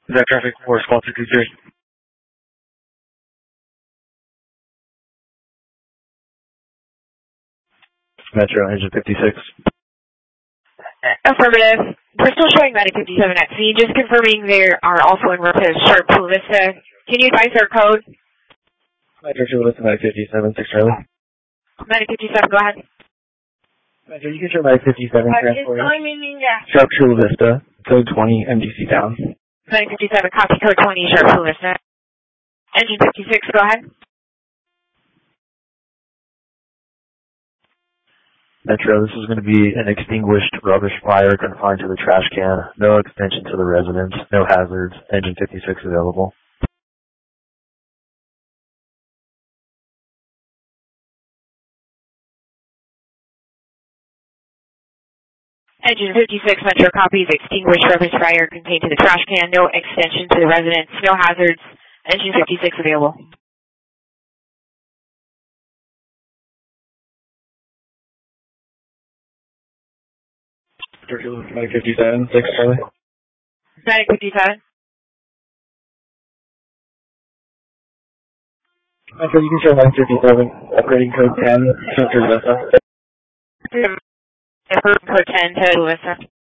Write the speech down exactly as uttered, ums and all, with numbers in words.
Is that traffic for Squall two two three? Metro, engine fifty-six. Affirmative. We're still showing Medic fifty-seven at scene. Just confirming they are also en route to Sharp Blue Vista. Can you advise our code? Metro, Chula Vista, Medic fifty-seven, six Charlie. Medic fifty-seven, go ahead. Metro, you can show Medic fifty-seven, Uh, transport. I mean, yeah. Sharp Chula Vista, code twenty, M D C down. Medic fifty-seven, copy code twenty, Sharp Blue Vista. Engine fifty-six, go ahead. Metro, this is going to be an extinguished rubbish fire confined to the trash can. No extension to the residence. No hazards. Engine fifty-six available. Engine fifty-six, Metro copies, extinguished rubbish fire contained to the trash can. No extension to the residence. No hazards. Engine fifty-six available. Medic fifty-seven, six Charlie. Medic fifty-seven. Metro, you can show Medic fifty-seven, upgrading code ten, Sharp Chula Vista. Code ten to Blue Vista.